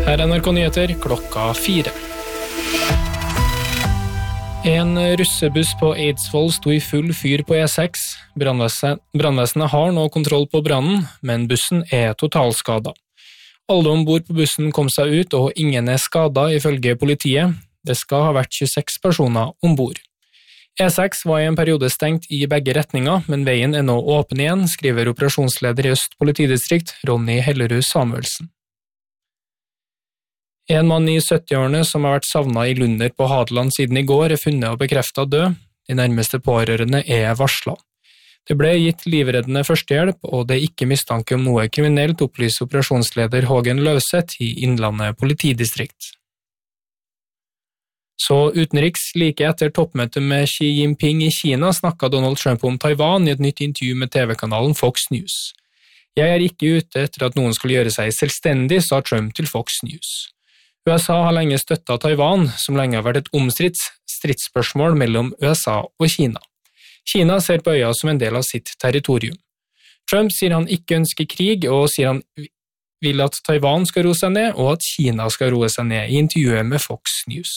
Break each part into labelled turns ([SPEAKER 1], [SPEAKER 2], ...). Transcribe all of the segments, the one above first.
[SPEAKER 1] Her NRK Nyheter klokka 4. En russebuss på Eidsvoll sto i full fyr på E6. Brannvesenet har nå kontroll på brannen, men bussen er totalskadet. Alle ombord på bussen kom seg ut, og ingen er skadet ifølge politiet. Det skal ha vært 26 personer ombord. E6 var i en periode stengt i begge retninger, men veien er nå åpen igjen, skriver operasjonsleder i Øst politidistrikt, Ronny Hellerud Samuelsen. En mann i 70-årene som har vært savnet i Lunder på Hadeland siden i går er funnet og bekreftet død. De nærmeste pårørende er varslet. Det ble gitt livreddende førstehjelp, og det er ikke mistanke om noe kriminelt, opplyser operasjonsleder Hågen Løvseth i Innlandet politidistrikt. Så utenriks, like etter toppmøtet med Xi Jinping i Kina, snakket Donald Trump om Taiwan i et nytt intervju med TV-kanalen Fox News. «Jeg er ikke ute etter at noen skal gjøre seg selvstendig», sa Trump til Fox News. USA har lenge støttet Taiwan, som lenge har vært et omstridt stridsspørsmål mellom USA og Kina. Kina ser på øya som en del av sitt territorium. Trump sier han ikke ønsker krig, og sier han vil at Taiwan skal roe seg ned, og at Kina skal roe seg ned i intervjuet med Fox News.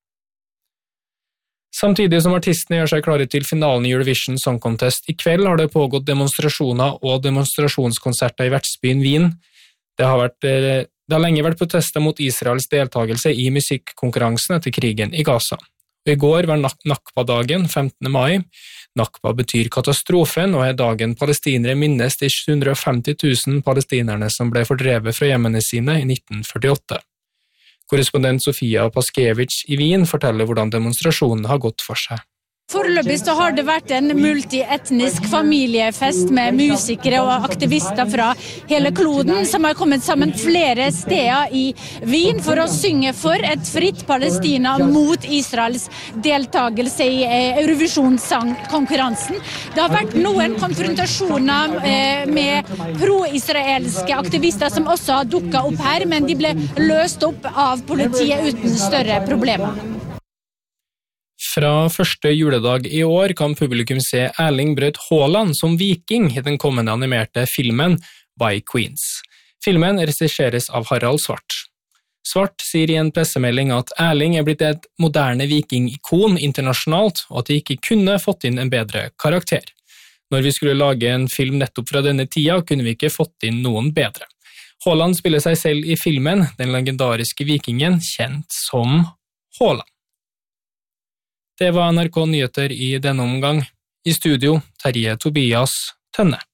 [SPEAKER 1] Samtidig som artistene gjør seg klare til finalen i Eurovision Song Contest i kveld, har det pågått demonstrasjoner og demonstrasjonskonserter i vertsbyen Wien. Det har lenge vært protester mot Israels deltagelse i musikkonkurransen etter krigen i Gaza. I går var Nakba-dagen 15. mai. Nakba betyr katastrofen, og er dagen palestinere minnes de 150 000 palestinerne som ble fordrevet fra hjemmene sine i 1948. Korrespondent Sofia Paskevich i Wien forteller hvordan demonstrasjonen har gått for seg.
[SPEAKER 2] Foreløpig så har det vært en multietnisk familiefest med musikere og aktivister fra hele kloden som har kommet sammen flere steder i Wien for å synge for et fritt Palestina mot Israels deltagelse i Eurovision-sangkonkurransen. Det har vært noen konfrontasjoner med pro-israelske aktivister som også har dukket opp her, men de ble løst opp av politiet uten større problemer.
[SPEAKER 1] Fra første juledag i år kan publikum se Erling Braut Haaland som viking i den kommende animerte filmen By Queens. Filmen regisseres av Harald Svart. Svart sier i en pressemelding at Erling er blitt et moderne vikingikon internasjonalt, og at de ikke kunne fått inn en bedre karakter. Når vi skulle lage en film nettopp fra denne tida, kunne vi ikke fått inn noen bedre. Haaland spiller seg selv i filmen, den legendariske vikingen kjent som Haaland. Det var NRK Nyheter i denne omgang. I studio, Terje Tobias Tønne.